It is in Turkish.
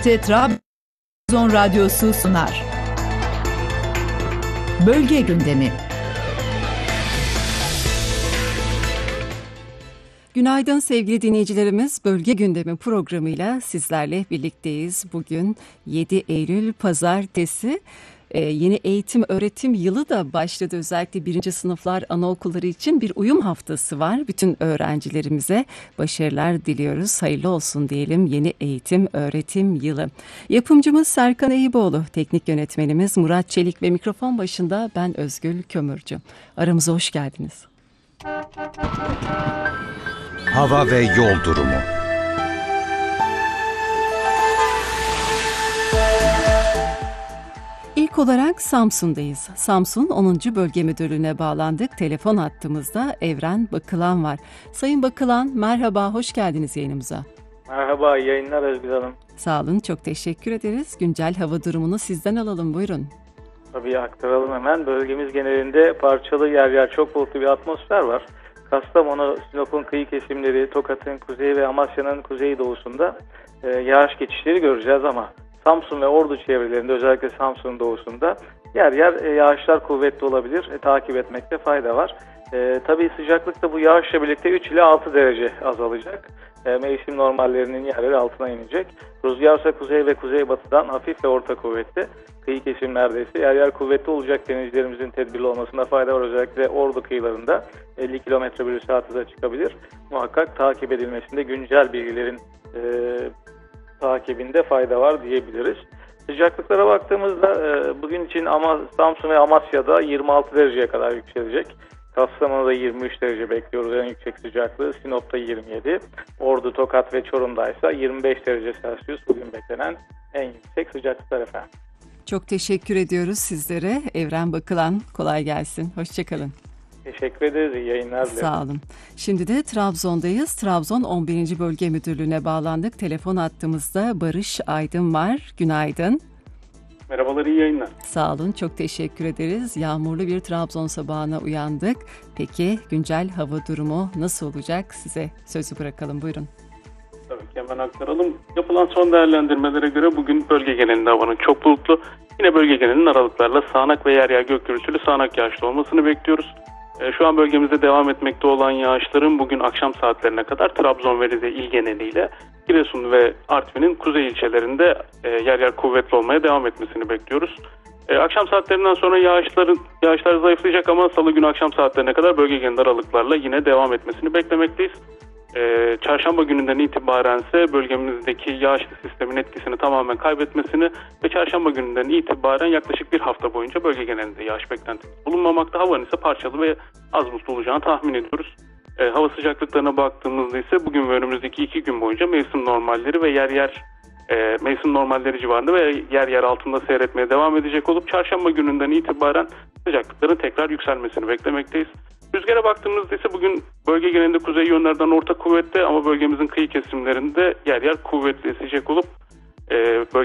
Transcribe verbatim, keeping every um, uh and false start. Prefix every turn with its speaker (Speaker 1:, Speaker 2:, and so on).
Speaker 1: Trabzon Radyosu sunar. Bölge gündemi.
Speaker 2: Günaydın sevgili dinleyicilerimiz. Bölge gündemi programıyla sizlerle birlikteyiz. Bugün yedi Eylül Pazartesi. Ee, yeni eğitim öğretim yılı da başladı. Özellikle birinci sınıflar, anaokulları için bir uyum haftası var. Bütün öğrencilerimize başarılar diliyoruz. Hayırlı olsun diyelim yeni eğitim öğretim yılı. Yapımcımız Serkan Eyüboğlu, teknik yönetmenimiz Murat Çelik ve mikrofon başında ben Özgül Kömürcü. Aramıza hoş geldiniz.
Speaker 3: Hava ve yol durumu.
Speaker 2: İlk olarak Samsun'dayız. Samsun onuncu Bölge Müdürlüğü'ne bağlandık. Telefon hattımızda Evren Bakılan var. Sayın Bakılan, merhaba, hoş geldiniz yayınımıza.
Speaker 4: Merhaba, iyi yayınlar Özgür Hanım.
Speaker 2: Sağ olun, çok teşekkür ederiz. Güncel hava durumunu sizden alalım, buyurun.
Speaker 4: Tabii aktaralım hemen. Bölgemiz genelinde parçalı yer yer çok bulutlu bir atmosfer var. Kastamonu, Sinop'un kıyı kesimleri, Tokat'ın kuzeyi ve Amasya'nın kuzeydoğusunda e, yağış geçişleri göreceğiz ama Samsun ve Ordu çevrelerinde, özellikle Samsun'un doğusunda yer yer e, yağışlar kuvvetli olabilir. E, takip etmekte fayda var. E, tabii sıcaklık da bu yağışla birlikte üç ile altı derece azalacak. E, mevsim normallerinin yer yer altına inecek. Rüzgarsa kuzey ve kuzeybatıdan hafif ve orta kuvvetli. Kıyı kesimlerde ise yer yer kuvvetli olacak. Denizcilerimizin tedbirli olmasında fayda var. Özellikle Ordu kıyılarında elli kilometre bölü saat hıza çıkabilir. Muhakkak takip edilmesinde güncel bilgilerin e, takibinde fayda var diyebiliriz. Sıcaklıklara baktığımızda e, bugün için ama Samsun ve Amasya'da yirmi altı dereceye kadar yükselecek. Kastamonu'da yirmi üç derece bekliyoruz en yüksek sıcaklığı. Sinop'ta yirmi yedi. Ordu, Tokat ve Çorum'da ise yirmi beş derece Celsius bugün beklenen en yüksek sıcaklıklar efendim.
Speaker 2: Çok teşekkür ediyoruz sizlere. Evren Bakılan, kolay gelsin. Hoşçakalın.
Speaker 4: Teşekkür ederiz. İyi yayınlar dilerim.
Speaker 2: Sağ olun. Şimdi de Trabzon'dayız. Trabzon on birinci Bölge Müdürlüğü'ne bağlandık. Telefon hattımızda Barış Aydın var. Günaydın.
Speaker 5: Merhabalar, iyi yayınlar.
Speaker 2: Sağ olun, çok teşekkür ederiz. Yağmurlu bir Trabzon sabahına uyandık. Peki güncel hava durumu nasıl olacak? Size sözü bırakalım, buyurun.
Speaker 5: Tabii ki hemen aktaralım. Yapılan son değerlendirmelere göre bugün bölge genelinde havanın çok bulutlu. Yine bölge genelinin aralıklarla sağanak ve yer yer gök gürültülü sağanak yağışlı olmasını bekliyoruz. E, şu an bölgemizde devam etmekte olan yağışların bugün akşam saatlerine kadar Trabzon ve Rize il geneliyle Giresun ve Artvin'in kuzey ilçelerinde e, yer yer kuvvetli olmaya devam etmesini bekliyoruz. E, akşam saatlerinden sonra yağışların yağışlar zayıflayacak ama salı günü akşam saatlerine kadar bölge genelinde aralıklarla yine devam etmesini beklemekteyiz. Ee, çarşamba gününden itibaren ise bölgemizdeki yağışlı sistemin etkisini tamamen kaybetmesini ve çarşamba gününden itibaren yaklaşık bir hafta boyunca bölge genelinde yağış beklentisi bulunmamakta. Havanın ise parçalı ve az bulutlu olacağını tahmin ediyoruz. Ee, hava sıcaklıklarına baktığımızda ise bugün ve önümüzdeki iki gün boyunca mevsim normalleri ve yer yer e, mevsim normalleri civarında ve yer yer altında seyretmeye devam edecek olup çarşamba gününden itibaren sıcaklıkların tekrar yükselmesini beklemekteyiz. Rüzgara baktığımızda ise bugün bölge genelinde kuzey yönlerden orta kuvvetli ama bölgemizin kıyı kesimlerinde yer yer kuvvetli esecek olup e, bölge